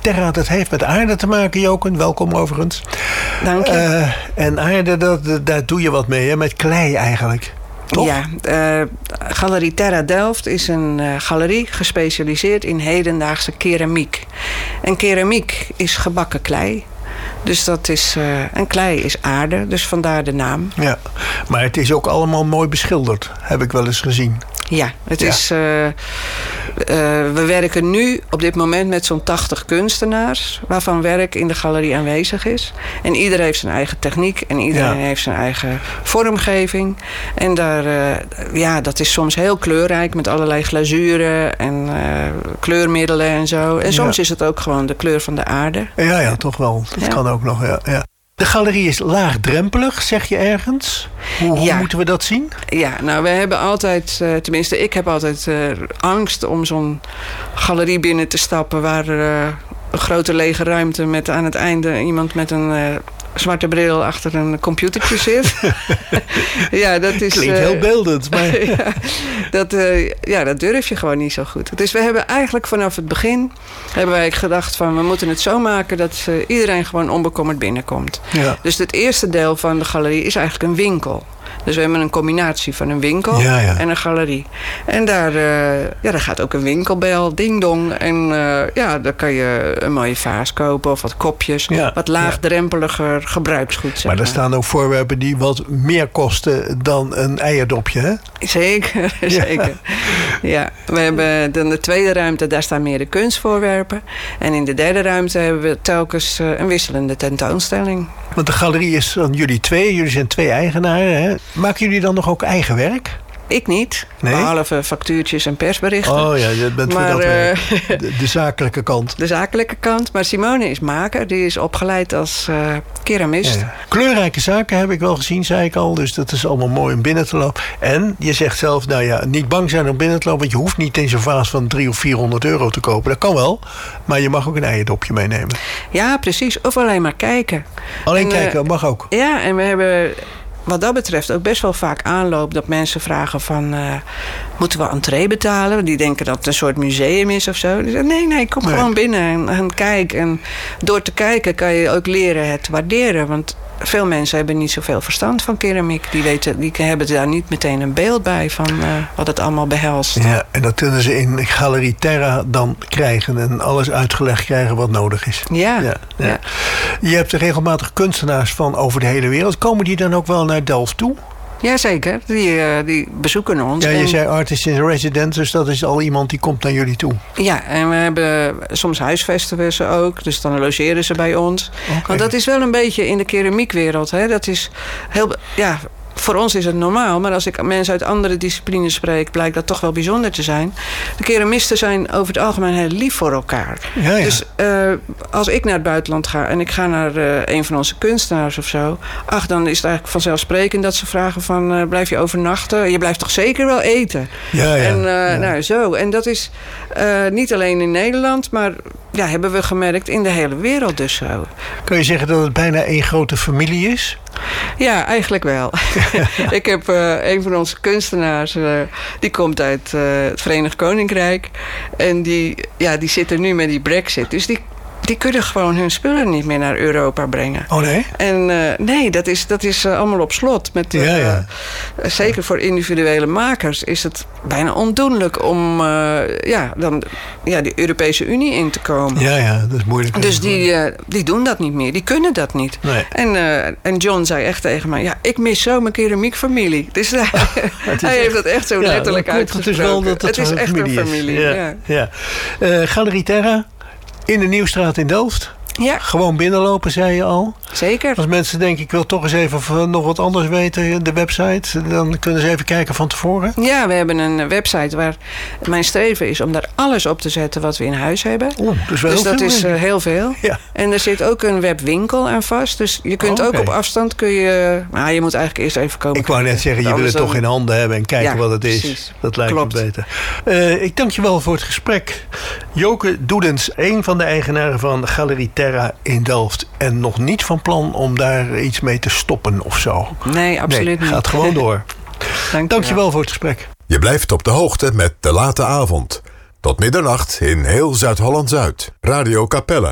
Terra, dat heeft met aarde te maken, Joken. Welkom overigens. Dank je. En aarde, daar doe je wat mee, hè? Met klei eigenlijk. Toch? Ja, Galerie Terra Delft is een galerie gespecialiseerd in hedendaagse keramiek. En keramiek is gebakken klei. Dus dat is, en klei is aarde, dus vandaar de naam. Ja, maar het is ook allemaal mooi beschilderd, heb ik wel eens gezien. Ja, het is... we werken nu op dit moment met zo'n 80 kunstenaars, waarvan werk in de galerie aanwezig is. En iedereen heeft zijn eigen techniek en iedereen heeft zijn eigen vormgeving. En dat is soms heel kleurrijk met allerlei glazuren en kleurmiddelen en zo. En soms is het ook gewoon de kleur van de aarde. Ja, toch wel. Dat kan ook nog, ja. De galerie is laagdrempelig, zeg je ergens. Hoe moeten we dat zien? Ja, nou, we hebben altijd, tenminste ik heb altijd angst om zo'n galerie binnen te stappen waar een grote lege ruimte met aan het einde iemand met een zwarte bril achter een computertje zit. Dat is... Klinkt heel beeldend. Maar... dat durf je gewoon niet zo goed. Dus we hebben eigenlijk vanaf het begin gedacht van we moeten het zo maken dat iedereen gewoon onbekommerd binnenkomt. Ja. Dus het eerste deel van de galerie is eigenlijk een winkel. Dus we hebben een combinatie van een winkel en een galerie. En daar gaat ook een winkelbel, ding dong. En daar kan je een mooie vaas kopen of wat kopjes. Wat laagdrempeliger gebruiksgoed. Maar er staan ook voorwerpen die wat meer kosten dan een eierdopje, hè? Zeker, zeker. Ja, we hebben dan de tweede ruimte, daar staan meer de kunstvoorwerpen. En in de derde ruimte hebben we telkens een wisselende tentoonstelling. Want de galerie is van jullie twee. Jullie zijn twee eigenaren, hè? Maken jullie dan nog ook eigen werk? Ik niet, nee? Behalve factuurtjes en persberichten. Oh ja, je bent voor dat de zakelijke kant. De zakelijke kant, maar Simone is maker. Die is opgeleid als keramist. Ja. Kleurrijke zaken heb ik wel gezien, zei ik al. Dus dat is allemaal mooi om binnen te lopen. En je zegt zelf, niet bang zijn om binnen te lopen. Want je hoeft niet eens een vaas van 300 of 400 euro te kopen. Dat kan wel, maar je mag ook een eierdopje meenemen. Ja, precies. Of alleen maar kijken. Alleen kijken, mag ook. Ja, en we hebben... Wat dat betreft ook best wel vaak aanloop dat mensen vragen van... moeten we entree betalen? Die denken dat het een soort museum is of zo. Die zeggen, nee, kom gewoon binnen en kijk. En door te kijken kan je ook leren het waarderen. Want veel mensen hebben niet zoveel verstand van keramiek. Die hebben daar niet meteen een beeld bij van wat het allemaal behelst. Ja, en dat kunnen ze in Galerie Terra dan krijgen. En alles uitgelegd krijgen wat nodig is. Ja. Je hebt regelmatig kunstenaars van over de hele wereld. Komen die dan ook wel naar Delft toe? Jazeker, die bezoeken ons. Ja, je zei artist in residence, dus dat is al iemand die komt naar jullie toe. Ja, en we hebben soms huisvesten we ze ook, dus dan logeren ze bij ons. Okay. Want dat is wel een beetje in de keramiekwereld, hè. Dat is heel... Voor ons is het normaal, maar als ik mensen uit andere disciplines spreek... blijkt dat toch wel bijzonder te zijn. De keramisten zijn over het algemeen heel lief voor elkaar. Ja. Dus als ik naar het buitenland ga en ik ga naar een van onze kunstenaars of zo... dan is het eigenlijk vanzelfsprekend dat ze vragen van... blijf je overnachten? Je blijft toch zeker wel eten? Ja. Nou, zo. En dat is niet alleen in Nederland, maar... hebben we gemerkt in de hele wereld dus zo. Kun je zeggen dat het bijna één grote familie is? Ja, eigenlijk wel. Ik heb een van onze kunstenaars, die komt uit het Verenigd Koninkrijk. En die zit er nu met die Brexit. Dus die kunnen gewoon hun spullen niet meer naar Europa brengen. Oh nee? En nee, dat is allemaal op slot. Zeker voor individuele makers is het bijna ondoenlijk om de Europese Unie in te komen. Ja, dat is moeilijk. Dus die doen dat niet meer. Die kunnen dat niet. Nee. En John zei echt tegen mij... ik mis zo mijn keramiekfamilie. Dus hij heeft dat echt zo letterlijk uitgesproken. Het is echt een familie. Ja. Galerie Terra... in de Nieuwstraat in Delft. Ja. Gewoon binnenlopen, zei je al. Zeker. Als mensen denken, ik wil toch eens even nog wat anders weten, de website, dan kunnen ze even kijken van tevoren. Ja, we hebben een website waar mijn streven is om daar alles op te zetten wat we in huis hebben. Dus dat is heel veel. Ja. En er zit ook een webwinkel aan vast. Dus je kunt ook op afstand je moet eigenlijk eerst even komen. Ik wou net zeggen, je wil het toch in handen hebben en kijken wat het is. Precies. Dat lijkt me beter. Ik dank je wel voor het gesprek. Joke Doedens, een van de eigenaren van Galerie Terra in Delft. En nog niet van plan om daar iets mee te stoppen of zo. Nee, absoluut niet. Gaat gewoon door. Dank je wel voor het gesprek. Je blijft op de hoogte met De Late Avond. Tot middernacht in heel Zuid-Holland-Zuid. Radio Capelle.